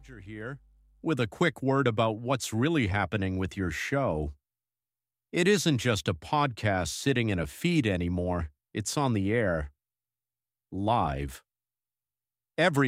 Roger here, with a quick word about what's really happening with your show. It isn't just a podcast sitting in a feed anymore, it's on the air, live. Every